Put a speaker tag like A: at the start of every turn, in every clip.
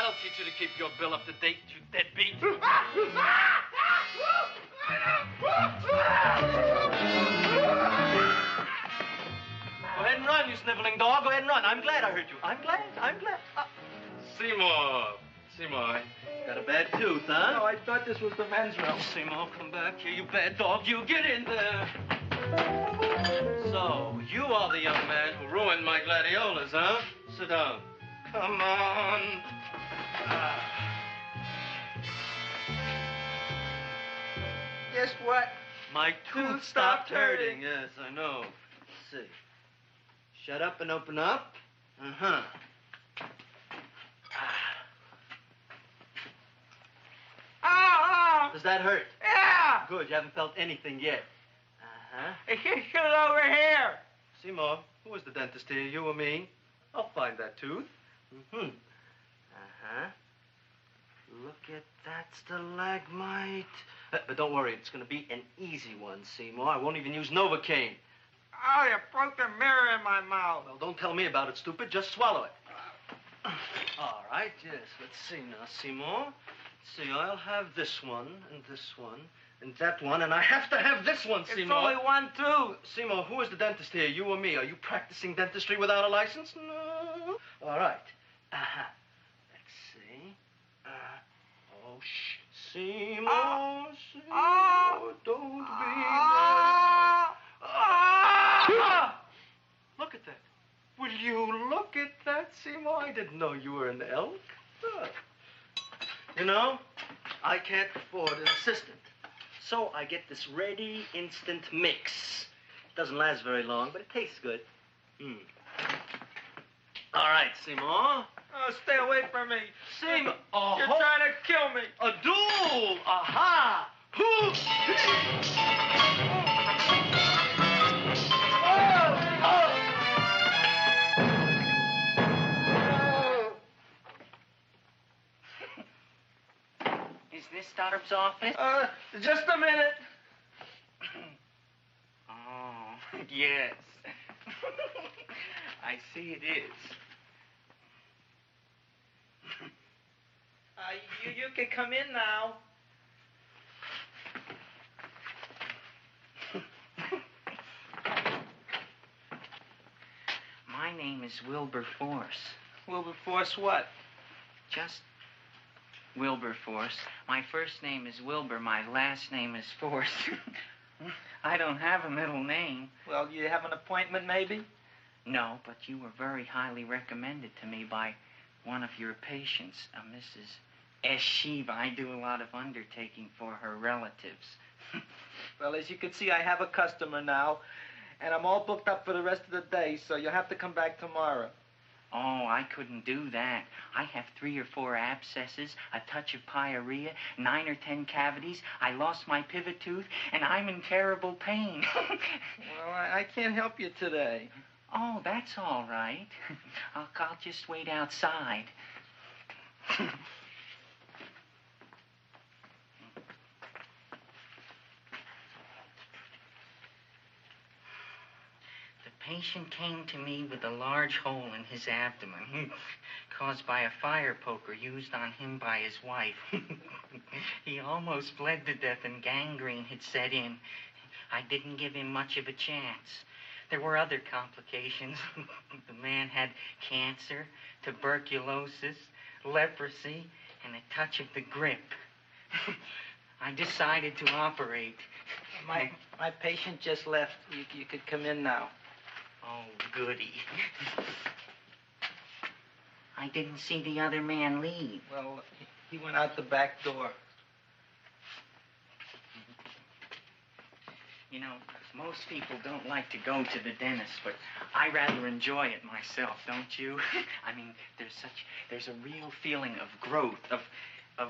A: I'll teach you to keep your bill up to date, you deadbeat. Go ahead and run, you sniveling dog. Go ahead and run. I'm glad I hurt you. I'm glad.
B: Seymour,
A: Got a bad tooth, huh?
C: No, I thought this was the men's room.
A: Seymour, come back here, you bad dog. You get in there. So, you are the young man who ruined my gladiolas, huh? Sit down. Come on.
C: Guess what?
A: My tooth stopped hurting. Yes, I know. Let's see. Shut up and open up. Uh-huh.
C: Oh!
A: Does that hurt?
C: Yeah!
A: Good, you haven't felt anything yet. Uh-huh.
C: It's just over here.
A: Seymour, who was the dentist here, you or me? I'll find that tooth. Mm-hmm. Uh-huh. Look at that stalagmite. But don't worry, it's going to be an easy one, Seymour. I won't even use Novocaine.
C: Oh, you broke the mirror in my mouth.
A: Well, don't tell me about it, stupid. Just swallow it. All right, yes. Let's see now, Seymour. Let's see, I'll have this one, and that one, and I have to have this one, Seymour.
C: It's only one tooth.
A: Seymour, who is the dentist here, you or me? Are you practicing dentistry without a license? No. All right. Uh-huh. Let's see. Oh, shh. Seymour, Seymour, don't be mad. Look at that. Will you look at that, Seymour? I didn't know you were an elk. You know, I can't afford an assistant. So I get this ready instant mix. It doesn't last very long, but it tastes good. All right, Seymour.
C: Oh, stay away from me.
A: Seymour.
C: You're trying to kill me.
A: A duel. Aha.
D: Is this Stoddard's office?
C: Just a minute.
D: Oh, yes. I see it is.
C: You can come in now.
D: My name is Wilberforce.
C: Wilberforce what?
D: Just Wilberforce. My first name is Wilbur. My last name is Force. I don't have a middle name.
C: Well, you have an appointment, maybe?
D: No, but you were very highly recommended to me by one of your patients, Mrs. S. Shiva. I do a lot of undertaking for her relatives.
C: Well, as you can see, I have a customer now, and I'm all booked up for the rest of the day, so you'll have to come back tomorrow.
D: Oh, I couldn't do that. I have 3 or 4 abscesses, a touch of pyorrhea, 9 or 10 cavities. I lost my pivot tooth, and I'm in terrible pain.
C: Well, I can't help you today.
D: Oh, that's all right. I'll just wait outside. The patient came to me with a large hole in his abdomen, caused by a fire poker used on him by his wife. He almost bled to death and gangrene had set in. I didn't give him much of a chance. There were other complications. The man had cancer, tuberculosis, leprosy, and a touch of the grip. I decided to operate.
C: My patient just left. You could come in now.
D: Oh, goody. I didn't see the other man leave.
C: Well, he went out the back door.
D: You know, most people don't like to go to the dentist, but I rather enjoy it myself, don't you? I mean, there's a real feeling of growth, of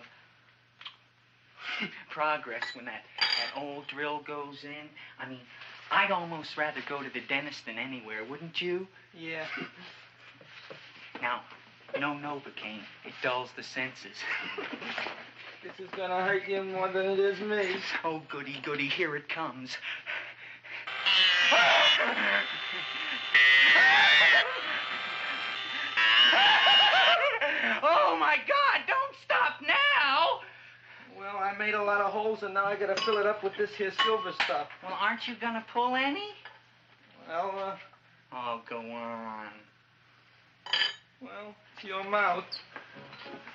D: progress when that old drill goes in. I mean, I'd almost rather go to the dentist than anywhere, wouldn't you?
C: Yeah.
D: Now, no Novocaine. It dulls the senses.
C: This is gonna hurt you more than it is me.
D: Oh, goody, goody, here it comes. Oh, my God!
C: made a lot of holes, and now I gotta fill it up with this here silver stuff.
D: Well, aren't you gonna pull any?
C: Well,
D: Oh, go on.
C: well, it's your mouth.